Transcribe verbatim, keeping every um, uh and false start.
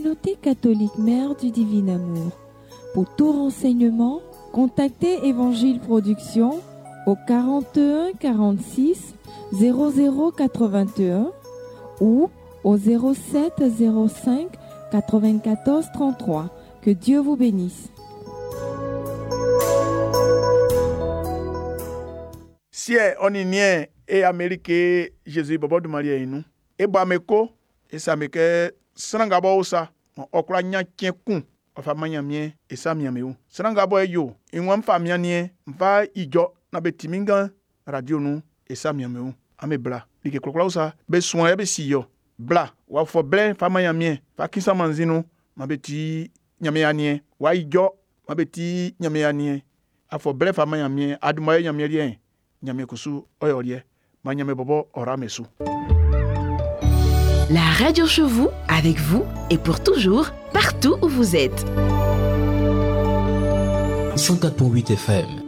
communauté catholique Mère du Divin Amour. Pour tout renseignement, contactez Évangile Production au quarante-et-un quarante-six zéro zéro quatre-vingt-un ou au zéro sept zéro cinq quatre-vingt-quatorze trente-trois. Que Dieu vous bénisse. Si on est né et Amérique, Jésus Bobo de Maria et nous. Et Bameko, et ça me que Srangabo sa, okla nya kienkun, ofa manya mien, et ça miameu. Srangabo yo, et moi m'famia nie, m'va ijo, na betiminga, radio nous, et ça miameu. Ame bla, like klokla sa, be soin ebe si yo. Bla, wa fo ble, fa manya mien, fa kisa manzino, ma beti nyame anie, wa ijo, ma beti nyame anie. A fo ble fa manya mien, adumaye nyame rien. La radio chez vous, avec vous et pour toujours, partout où vous êtes. cent quatre virgule huit F M